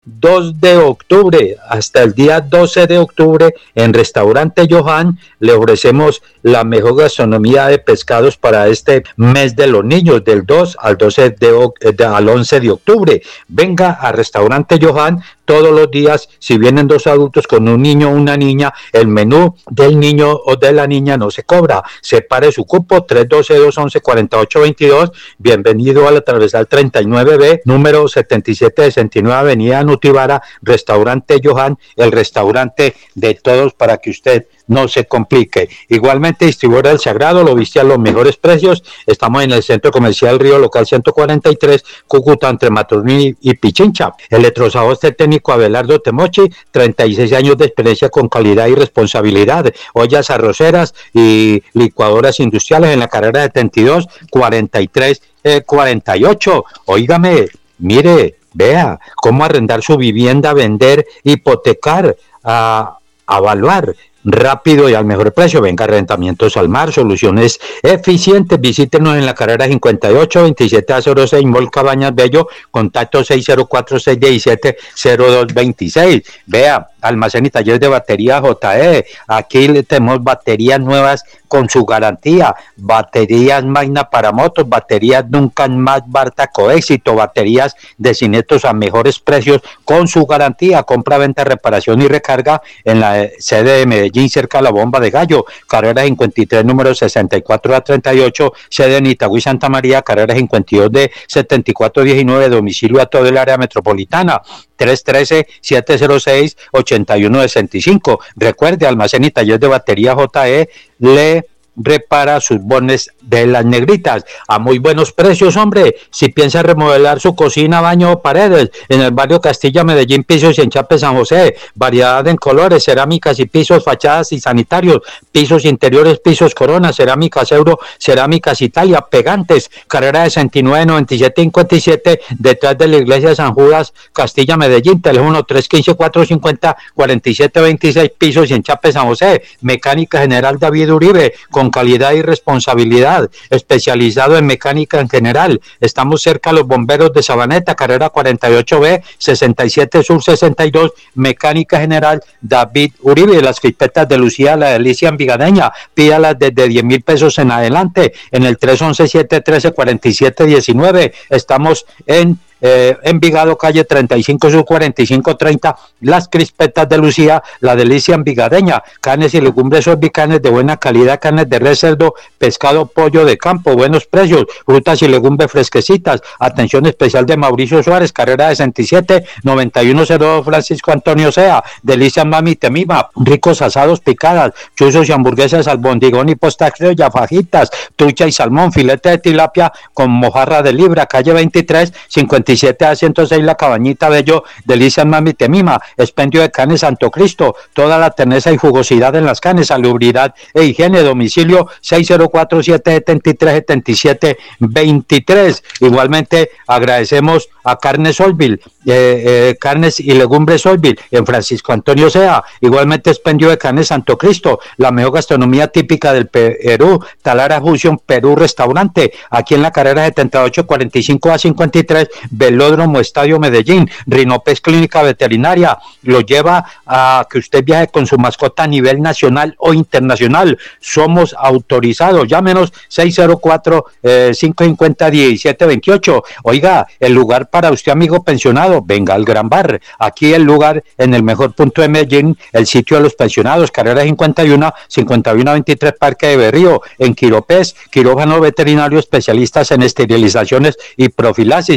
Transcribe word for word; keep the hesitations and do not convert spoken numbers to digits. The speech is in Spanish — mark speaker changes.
Speaker 1: dos de octubre hasta el día doce de octubre en Restaurante Johan le ofrecemos la mejor gastronomía de pescados para este mes de los niños, del dos al doce de, de al once de octubre. Venga a Restaurante Johan todos los días. Si vienen dos adultos con un niño o una niña, el menú del niño o de la niña no se cobra. Separe su cupo tres uno dos, dos uno uno, cuatro ocho dos dos. Bienvenido a la Transversal treinta y nueve B, número setenta y siete sesenta y nueve, Avenida Nutibara, Restaurante Johan, el restaurante de todos para que usted no se complique. Igualmente, distribuidor del Sagrado, lo viste a los mejores precios. Estamos en el Centro Comercial Río Local ciento cuarenta y tres, Cúcuta, entre Maturín y Pichincha. Electrozagoste técnico Abelardo Temochi, treinta y seis años de experiencia con calidad y responsabilidad. Ollas arroceras y licuadoras industriales en la carrera setenta y dos, cuarenta y tres, cuarenta y ocho. Óigame, mire, vea cómo arrendar su vivienda, vender, hipotecar, a avaluar rápido y al mejor precio. Venga, Arrendamientos al Mar, soluciones eficientes. Visítenos en la carrera cincuenta y ocho, veintisiete a cero seis, Mall Cabañas Bello, contacto seis cero cuatro, seis uno siete, cero dos dos seis. Vea, almacén y taller de batería J E. Aquí le tenemos baterías nuevas con su garantía, baterías Magna para motos, baterías Duncan Más Bartaco Éxito, baterías de Cinetos a mejores precios con su garantía. Compra, venta, reparación y recarga en la sede de Medellín, cerca de la Bomba de Gallo, carrera cincuenta y tres, número sesenta y cuatro a treinta y ocho, sede en Itagüí, Santa María, carrera cincuenta y dos de setenta y cuatro diecinueve, domicilio a todo el área metropolitana, tres uno tres, siete cero seis, ocho uno sesenta y cinco. Recuerde, almacén y taller de batería J E le repara sus bones de las negritas a muy buenos precios, hombre. Si piensa remodelar su cocina, baño o paredes, en el barrio Castilla, Medellín, pisos y enchape San José, variedad en colores, cerámicas y pisos, fachadas y sanitarios, pisos interiores, pisos Corona, cerámicas Euro, cerámicas Italia, pegantes, carrera sesenta y nueve, noventa y siete, cincuenta y siete, detrás de la iglesia de San Judas, Castilla, Medellín, teléfono tres uno cinco, cuatro cinco cero, cuatro siete dos seis, pisos y enchape San José. Mecánica General David Uribe, con calidad y responsabilidad, especializado en mecánica en general. Estamos cerca a los bomberos de Sabaneta, carrera cuarenta y ocho B, sesenta y siete Sur sesenta y dos, Mecánica General David Uribe. Las crispetas de Lucía, la delicia envigadeña, pídalas desde diez mil pesos en adelante, en el tres once, siete trece, cuarenta y siete diecinueve. Estamos en Eh, Envigado, calle treinta y cinco Sur cuarenta y cinco treinta, las crispetas de Lucía, la delicia envigadeña, carnes y legumbres orbicanes de buena calidad, carnes de res, cerdo, pescado, pollo de campo, buenos precios, frutas y legumbres fresquecitas. Atención especial de Mauricio Suárez, carrera sesenta y siete, noventa y uno cero dos, Francisco Antonio Sea. Delicias Mami Te Mima, ricos asados, picadas, chuzos y hamburguesas al bondigón y postre, ya fajitas, trucha y salmón, filete de tilapia con mojarra de libra, calle veintitrés, cincuenta y siete a ciento seis, La Cabañita Bello, Delicias Mami Te Mima, expendio de carne Santo Cristo, toda la terneza y jugosidad en las carnes, salubridad e higiene. Domicilio seis cero cuatro, siete siete tres, siete siete dos tres. Igualmente agradecemos a Carnes Solville, eh, eh, carnes y legumbres Solville, en Francisco Antonio Sea. Igualmente expendio de carne Santo Cristo, la mejor gastronomía típica del Perú, Talara Fusion Perú Restaurante, aquí en la carrera setenta y ocho, cuarenta y cinco a cincuenta y tres, Velódromo Estadio Medellín. Rinopes Clínica Veterinaria lo lleva a que usted viaje con su mascota a nivel nacional o internacional. Somos autorizados. Llámenos seis cero cuatro, cinco cinco cero, uno siete dos ocho. Oiga, el lugar para usted, amigo pensionado, venga al Gran Bar. Aquí el lugar en el mejor punto de Medellín, el sitio de los pensionados, carrera cincuenta y uno, cincuenta y uno veintitrés, Parque de Berrío. En Quiropés, quirófano veterinario, especialistas en esterilizaciones y profilaxis.